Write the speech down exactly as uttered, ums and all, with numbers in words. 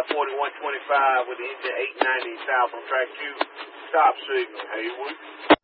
forty-one twenty-five with the engine eight ninety south on track two. Stop signal, Haywood.